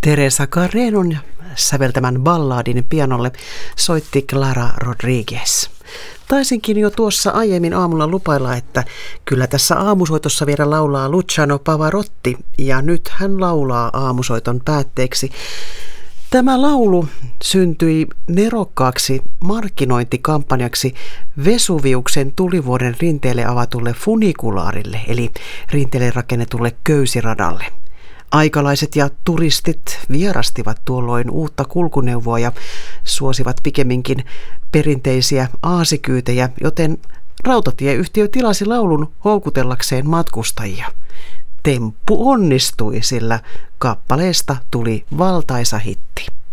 Teresa Carrenon säveltämän balladin pianolle soitti Clara Rodriguez. Taisinkin jo tuossa aiemmin aamulla lupailla, että kyllä tässä aamusoitossa vielä laulaa Luciano Pavarotti, ja nyt hän laulaa aamusoiton päätteeksi. Tämä laulu syntyi nerokkaaksi markkinointikampanjaksi Vesuviuksen tulivuoren rinteelle avatulle funikulaarille, eli rinteelle rakennetulle köysiradalle. Aikalaiset ja turistit vierastivat tuolloin uutta kulkuneuvoa ja suosivat pikemminkin perinteisiä aasikyytejä, joten rautatieyhtiö tilasi laulun houkutellakseen matkustajia. Temppu onnistui, sillä kappaleesta tuli valtaisa hitti.